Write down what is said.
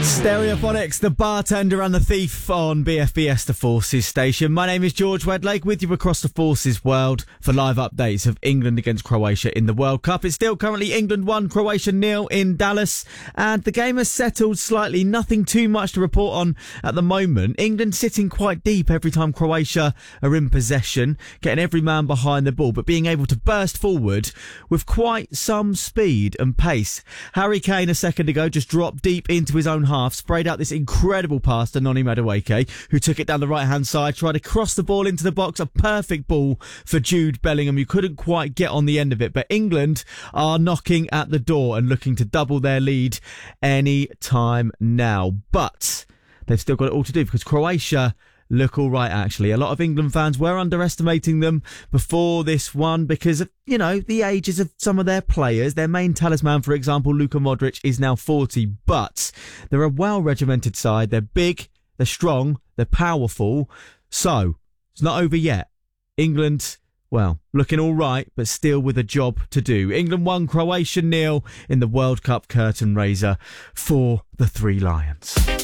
Stereophonics, the bartender and the thief on BFBS, the Forces station. My name is George Wedlake, with you across the Forces world for live updates of England against Croatia in the World Cup. It's still currently England 1, Croatia 0 in Dallas, and the game has settled slightly. Nothing too much to report on at the moment. England sitting quite deep every time Croatia are in possession, getting every man behind the ball, but being able to burst forward with quite some speed and pace. Harry Kane a second ago just dropped deep into his own half, sprayed out this incredible pass to Noni Madueke, who took it down the right-hand side, tried to cross the ball into the box. A perfect ball for Jude Bellingham, who couldn't quite get on the end of it. But England are knocking at the door and looking to double their lead any time now. But they've still got it all to do, because Croatia look all right, actually. A lot of England fans were underestimating them before this one because of, the ages of some of their players. Their main talisman, for example, Luka Modric, is now 40, but they're a well-regimented side. They're big, they're strong, they're powerful. So, it's not over yet. England, well, looking all right, but still with a job to do. England 1, Croatia 0 in the World Cup curtain raiser for the Three Lions.